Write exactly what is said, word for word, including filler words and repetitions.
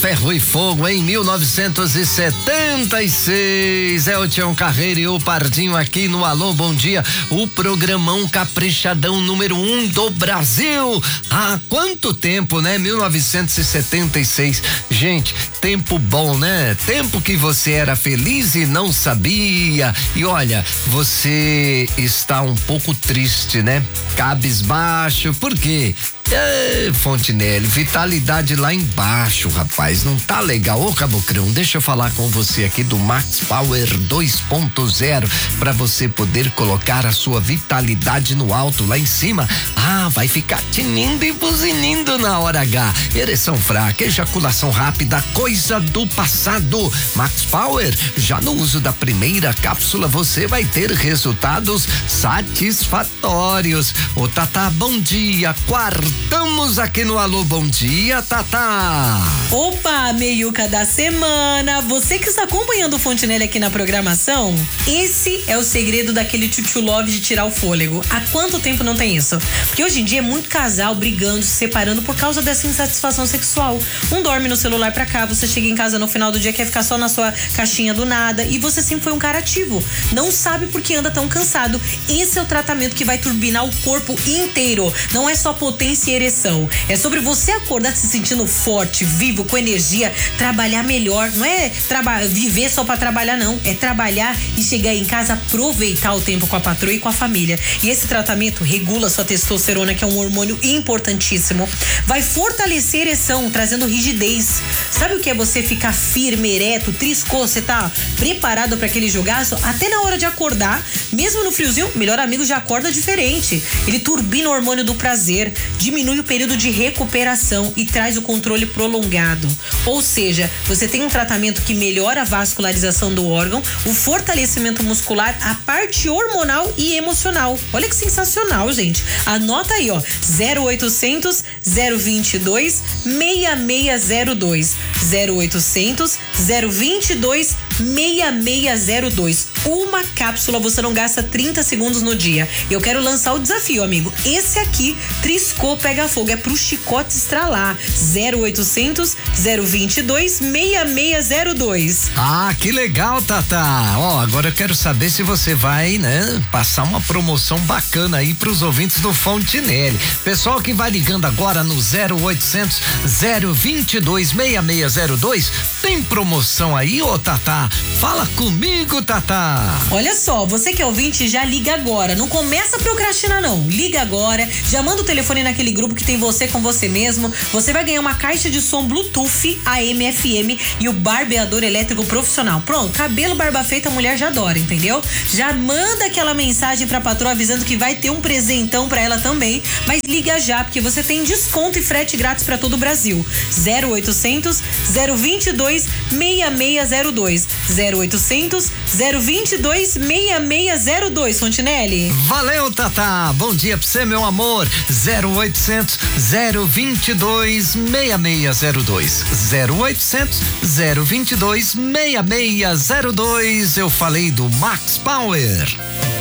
Ferro e Fogo em mil novecentos e setenta e seis. É o Tião Carreiro e o Pardinho aqui no Alô Bom Dia, o programão caprichadão número um do Brasil. Há quanto tempo, né? mil novecentos e setenta e seis. Gente, tempo bom, né? Tempo que você era feliz e não sabia. E olha, você está um pouco triste, né? Cabisbaixo, por quê? É, Fontinelli, vitalidade lá embaixo, rapaz, não tá legal. Ô Cabocrão, deixa eu falar com você aqui do Max Power dois ponto zero pra você poder colocar a sua vitalidade no alto lá em cima. Ah, vai ficar tinindo e buzinindo na hora H. Ereção fraca, ejaculação rápida, coisa do passado. Max Power, já no uso da primeira cápsula você vai ter resultados satisfatórios. Ô Tatá, bom dia, quarta. Estamos aqui no Alô Bom Dia, Tatá. Opa, meiuca da semana. Você que está acompanhando o Fontinelli aqui na programação, esse é o segredo daquele tchutchu love de tirar o fôlego. Há quanto tempo não tem isso? Porque hoje em dia é muito casal brigando, se separando por causa dessa insatisfação sexual. Um dorme no celular pra cá, você chega em casa no final do dia, quer ficar só na sua caixinha do nada, e você sempre foi um cara ativo. Não sabe por que anda tão cansado. Esse é o tratamento que vai turbinar o corpo inteiro. Não é só potência e ereção. É sobre você acordar se sentindo forte, vivo, com energia, trabalhar melhor. Não é traba- viver só pra trabalhar, não. É trabalhar e chegar em casa, aproveitar o tempo com a patroa e com a família. E esse tratamento regula sua testosterona, que é um hormônio importantíssimo. Vai fortalecer a ereção, trazendo rigidez. Sabe o que é você ficar firme, ereto, triscou? Você tá preparado para aquele jogaço? Até na hora de acordar, mesmo no friozinho, melhor amigo já acorda diferente. Ele turbina o hormônio do prazer, diminui o período de recuperação e traz o controle prolongado. Ou seja, você tem um tratamento que melhora a vascularização do órgão, o fortalecimento muscular, a parte hormonal e emocional. Olha que sensacional, gente. Anota aí, ó, zero oitocentos, zero vinte e dois, seis seis zero dois, zero oitocentos, zero vinte e dois, seis seis zero dois. Uma cápsula, você não gasta trinta segundos no dia. Eu quero lançar o desafio, amigo. Esse aqui, triscou, pega fogo, é pro chicote estralar. zero oitocentos, zero vinte e dois, seis seis zero dois. Ah, que legal, Tatá. Ó, agora eu quero saber se você vai, né, passar uma promoção bacana aí pros ouvintes do Fontinelli. Pessoal que vai ligando agora no zero oitocentos, zero vinte e dois, seis seis zero dois, tem promoção aí, ô Tatá? Fala comigo, Tatá. Olha só, você que é ouvinte, já liga agora. Não começa a procrastinar, não. Liga agora, já manda o telefone naquele grupo que tem você com você mesmo. Você vai ganhar uma caixa de som Bluetooth, A M F M e o barbeador elétrico profissional. Pronto, cabelo, barba feita, a mulher já adora, entendeu? Já manda aquela mensagem pra patroa avisando que vai ter um presentão pra ela também. Mas liga já, porque você tem desconto e frete grátis pra todo o Brasil. zero oitocentos, zero vinte e dois, seis seis zero dois. zero oitocentos, zero vinte e dois, seis seis zero dois, Fontinelli. Valeu, Tatá. Bom dia pra você, meu amor. zero oitocentos, zero vinte e dois, seis seis zero dois. zero oitocentos, zero vinte e dois, seis seis zero dois. Eu falei do Max Power.